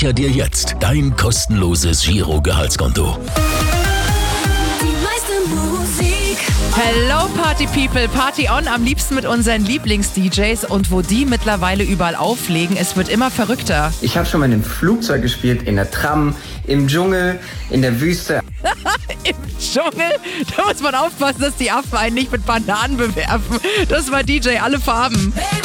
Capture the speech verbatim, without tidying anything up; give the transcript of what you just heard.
Sicher dir jetzt dein kostenloses Giro-Gehaltskonto. Hello Party People, Party on, am liebsten mit unseren Lieblings-D Js und wo die mittlerweile überall auflegen, es wird immer verrückter. Ich habe schon mal in einem Flugzeug gespielt, in der Tram, im Dschungel, in der Wüste. Im Dschungel? Da muss man aufpassen, dass die Affen einen nicht mit Bananen bewerfen. Das war D J Alle Farben.